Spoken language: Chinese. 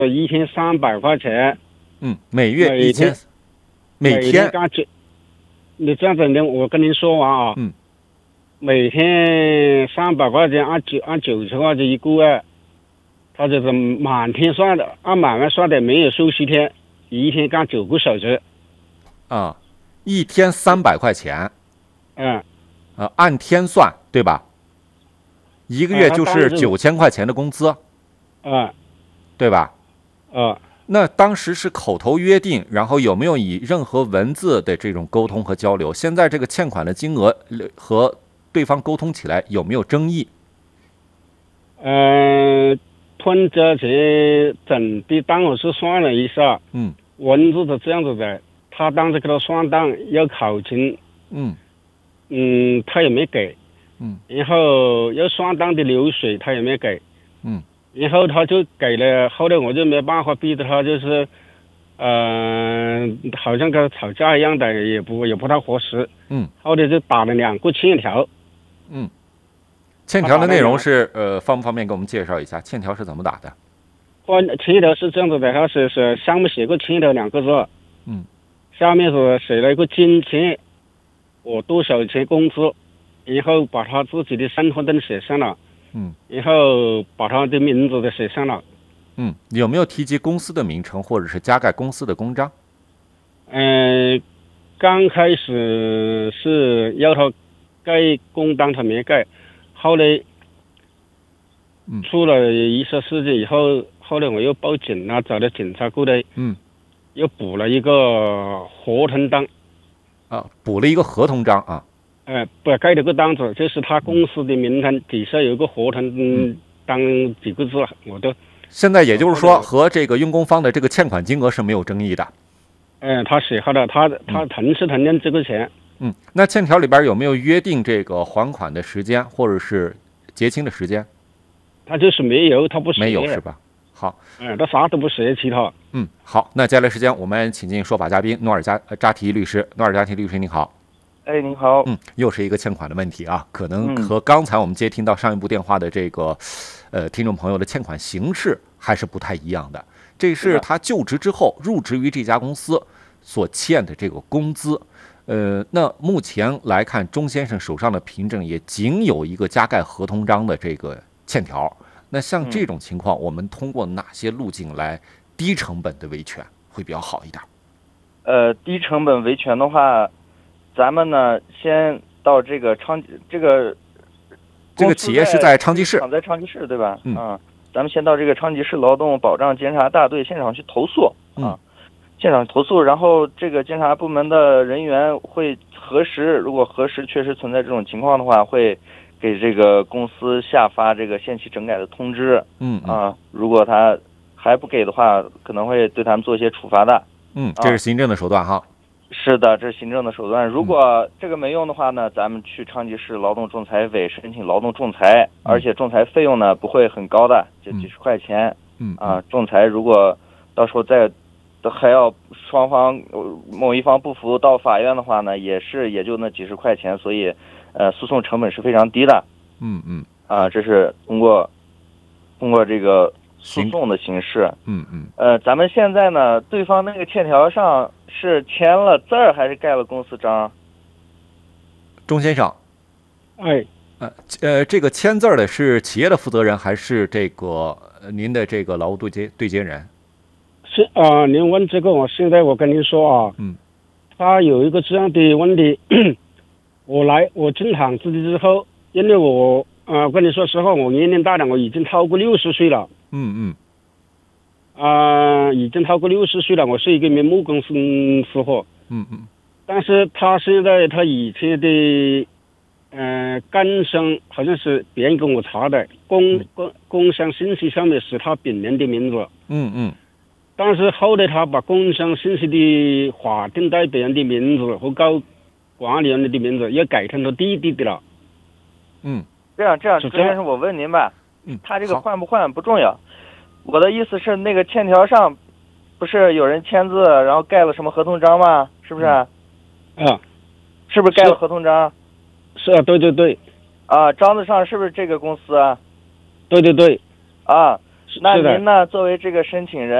一天300块钱。 每月1000，每天你这样子，我跟您说完啊。每天300块钱，按90块钱一个月，他就是满天算的，按满月算的，没有休息天，一天干9个小时。 一天300块钱。按天算，对吧？一个月就是9000块钱的工资。对吧？那当时是口头约定，然后有没有以任何文字的这种沟通和交流？现在这个欠款的金额和对方沟通起来有没有争议？ 吞着钱整的当我是算了一下，文字是这样子的，他当时给他算账要考勤，他也没给，然后要算账的流水他也没给，然后他就给了，后来我就没办法逼着他，就是好像跟他吵架一样的，也不太合适。后来就打了2个欠条。 欠条的内容是方不方便给我们介绍一下？欠条是怎么打的？ 欠条是这样子的，他是上面写个欠条2个字，下面是写了一个金钱，我多少钱工资，然后把他自己的身份证写上了。然后把他的名字都写上了。 有没有提及公司的名称或者是加盖公司的公章？ 刚开始是要他盖公章，他没盖，后来出了一些事情以后，后来我又报警了，找了警察过来，又补了一个合同章。 补了一个合同章啊。 不盖了个单子，就是他公司的名称底下有个合同当几个字，我都。 现在也就是说，和这个用工方的这个欠款金额是没有争议的。 他写好了，他同时承认这个钱。 那欠条里边有没有约定这个还款的时间或者是结清的时间？ 他就是没有，他不写。 没有是吧？好。 他啥都不写，其他。 好，那接下来时间我们请进说法嘉宾努尔扎提律师。努尔扎提律师您好。 您好。 又是一个欠款的问题啊，可能和刚才我们接听到上一部电话的这个听众朋友的欠款形式还是不太一样的。这是他就职之后入职于这家公司所欠的这个工资。那目前来看，钟先生手上的凭证也仅有一个加盖合同章的这个欠条。那像这种情况，我们通过哪些路径来低成本的维权会比较好一点？ 低成本维权的话，咱们呢先到这个这个企业是在昌吉市， 在昌吉市对吧？咱们先到这个昌吉市劳动保障监察大队现场去投诉现场投诉，然后这个监察部门的人员会核实，如果核实确实存在这种情况的话，会给这个公司下发这个限期整改的通知。如果他还不给的话，可能会对他们做一些处罚的。 这是行政的手段哈。 是的，这是行政的手段。如果这个没用的话呢，咱们去昌吉市劳动仲裁委申请劳动仲裁，而且仲裁费用呢不会很高的，就几十块钱。仲裁如果到时候还要双方某一方不服到法院的话呢，也就那几十块钱，所以诉讼成本是非常低的。这是通过这个诉讼的形式。咱们现在呢，对方那个欠条上是签了字儿还是盖了公司章？ 钟先生，这个签字的是企业的负责人还是这个您的这个劳务对接人？ 是您问这个，现在我跟您说啊，他有一个这样的问题，我进厂子之后，因为我跟你说实话，我年龄大了，我已经超过60岁了。已经超过60岁了，我是一个名木工师傅。但是他现在他以前的更生好像是别人跟我查的工商信息上面是他本人的名字。但是后来他把工商信息的法定代表人的名字和高管理人的名字也改成他弟弟的了。 这样，周先生，我问您吧，他这个换不换不重要，我的意思是那个欠条上不是有人签字然后盖了什么合同章吗？是不是？是不是盖了合同章？ 是对。 章子上是不是这个公司？ 对。 那您呢，作为这个申请人，